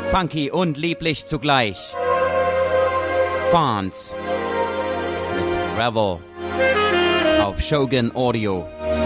Funky und lieblich zugleich. Fonz mit Revel auf Shogun Audio.